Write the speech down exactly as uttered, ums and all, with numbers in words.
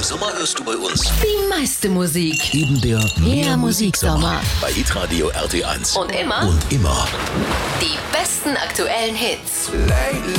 Sommer hörst du bei uns die meiste Musik. eben der Mehr Musiksommer. bei Hitradio R T eins. Und immer Und immer. die besten aktuellen Hits. Lately